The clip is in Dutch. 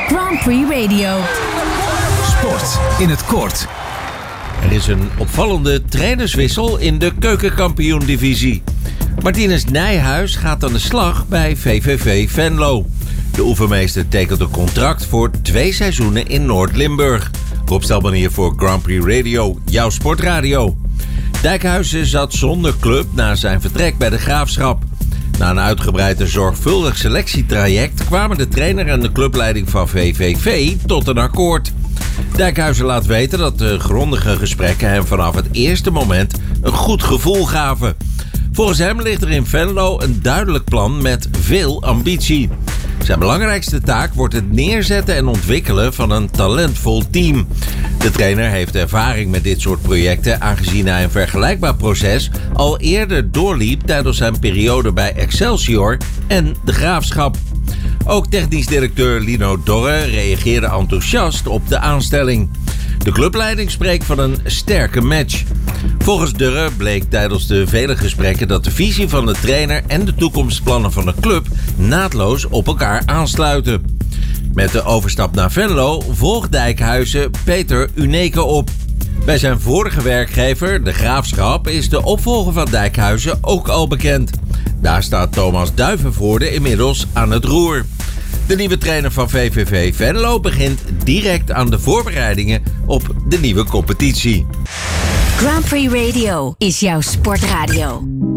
Grand Prix Radio. Sport in het kort. Er is een opvallende trainerswissel in de keukenkampioen-divisie. Martinez Nijhuis gaat aan de slag bij VVV Venlo. De oefenmeester tekent een contract voor 2 seizoenen in Noord-Limburg. Rob Stelman hier voor Grand Prix Radio, jouw sportradio. Dijkhuizen zat zonder club na zijn vertrek bij de Graafschap. Na een uitgebreid en zorgvuldig selectietraject kwamen de trainer en de clubleiding van VVV tot een akkoord. Dijkhuizen laat weten dat de grondige gesprekken hem vanaf het eerste moment een goed gevoel gaven. Volgens hem ligt er in Venlo een duidelijk plan met veel ambitie. Zijn belangrijkste taak wordt het neerzetten en ontwikkelen van een talentvol team. De trainer heeft ervaring met dit soort projecten, aangezien hij een vergelijkbaar proces al eerder doorliep tijdens zijn periode bij Excelsior en de Graafschap. Ook technisch directeur Lino Dorre reageerde enthousiast op de aanstelling. De clubleiding spreekt van een sterke match. Volgens Dorre bleek tijdens de vele gesprekken dat de visie van de trainer en de toekomstplannen van de club naadloos op elkaar aansluiten. Met de overstap naar Venlo volgt Dijkhuizen Peter Uneke op. Bij zijn vorige werkgever, de Graafschap, is de opvolger van Dijkhuizen ook al bekend. Daar staat Thomas Duivenvoorde inmiddels aan het roer. De nieuwe trainer van VVV Venlo begint direct aan de voorbereidingen op de nieuwe competitie. Grand Prix Radio is jouw sportradio.